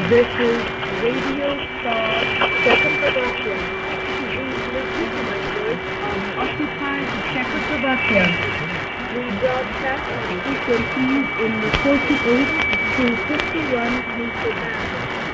This is Radio Star Czechoslovakia. We legitimated occupied Czechoslovakia. We broadcast frequencies in the 48 to 51 meter band.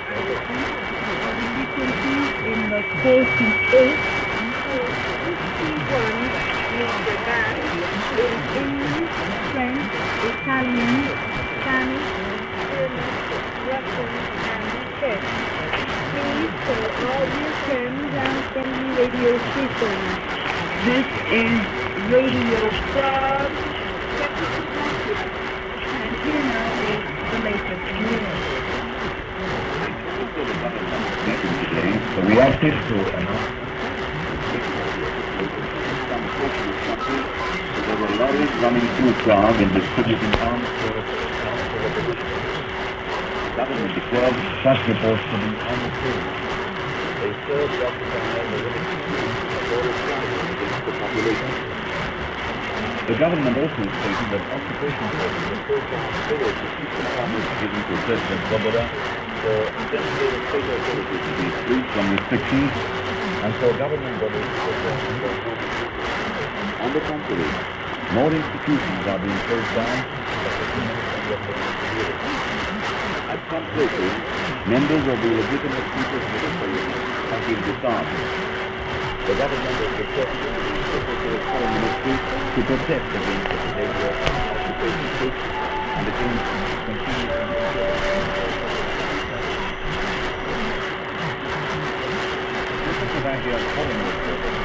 Frequencies in the 48 to 51 meter band in English, French, Italian, Spanish, German, Russian, and Czech. Please tell all your friends and friendly radio stations. This is Radio from Czechoslovakia. And here now is the latest news. The reacted to an there were lorries running through Prague and distributing arms for the government declared such reports to be untrue. They serve to occupy the against the population. The government also stated that occupation forces were failed to keep the promise given to President Svoboda for designated state authorities to be freed from restrictions and for government bodies to protest for no. On the contrary, more institutions are being closed down. At some places, members of the legitimate people's military have been disarmed. The government has requested the Secretary of Foreign Ministry to protest against the behavior of occupation troops and against continued Czechoslovakia's foreign ministry